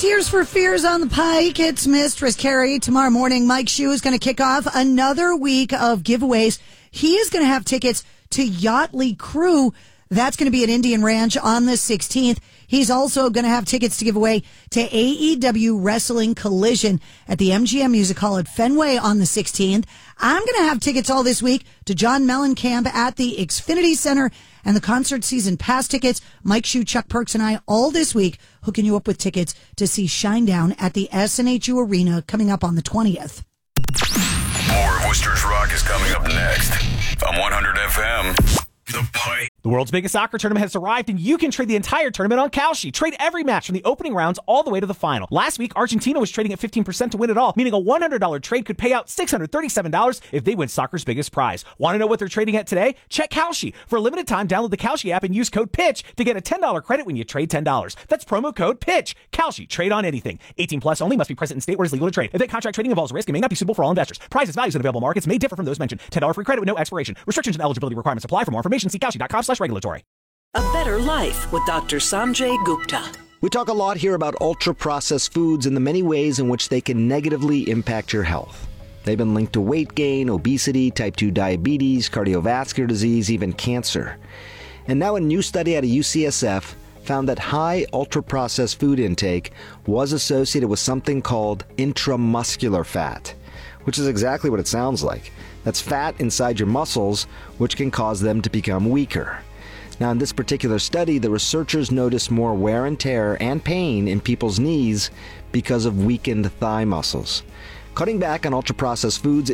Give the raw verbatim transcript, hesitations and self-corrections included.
Tears for Fears on the Pike. It's Mistress Carrie. Tomorrow morning, Mike Shue is going to kick off another week of giveaways. He is going to have tickets to Yachtly Crew. That's going to be at Indian Ranch on the sixteenth. He's also going to have tickets to give away to A E W Wrestling Collision at the M G M Music Hall at Fenway on the sixteenth. I'm going to have tickets all this week to John Mellencamp at the Xfinity Center and the concert season pass tickets. Mike Shue, Chuck Perks, and I all this week hooking you up with tickets to see Shinedown at the S N H U Arena coming up on the twentieth. More of Worcester's Rock is coming up next on one hundred F M. The Pike. The world's biggest soccer tournament has arrived, and you can trade the entire tournament on Kalshi. Trade every match from the opening rounds all the way to the final. Last week, Argentina was trading at fifteen percent to win it all, meaning a one hundred dollars trade could pay out six hundred thirty-seven dollars if they win soccer's biggest prize. Want to know what they're trading at today? Check Kalshi. For a limited time, download the Kalshi app and use code PITCH to get a ten dollars credit when you trade ten dollars. That's promo code PITCH. Kalshi. Trade on anything. eighteen plus only. Must be present in state where it is legal to trade. Event contract trading involves risk and may not be suitable for all investors. Prizes, values, and available markets may differ from those mentioned. ten dollars free credit with no expiration. Restrictions and eligibility requirements apply. For more information, see kalshi.com slash regulatory. A Better Life with Doctor Sanjay Gupta. We talk a lot here about ultra-processed foods and the many ways in which they can negatively impact your health. They've been linked to weight gain, obesity, type two diabetes, cardiovascular disease, even cancer. And now a new study out of U C S F found that high ultra-processed food intake was associated with something called intramuscular fat, which is exactly what it sounds like. That's fat inside your muscles, which can cause them to become weaker. Now, in this particular study, the researchers noticed more wear and tear and pain in people's knees because of weakened thigh muscles. Cutting back on ultra-processed foods